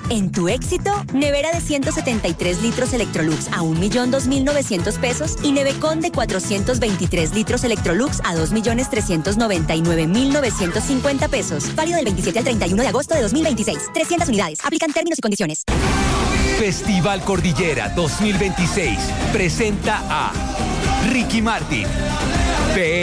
En tu éxito, nevera de 173 litros Electrolux a 1.002.900 pesos y nevecón de 423 litros Electrolux a 2.399.950 pesos. Válido del 27 al 31 de agosto de 2026. 300 unidades. Aplican términos y condiciones. Festival Cordillera 2026 presenta a Ricky Martin,